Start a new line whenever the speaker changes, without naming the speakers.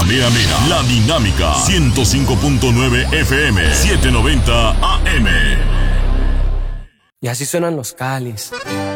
Mera Mera. La Dinámica. 105.9 FM. 790 AM.
Y así suenan los Cáliz.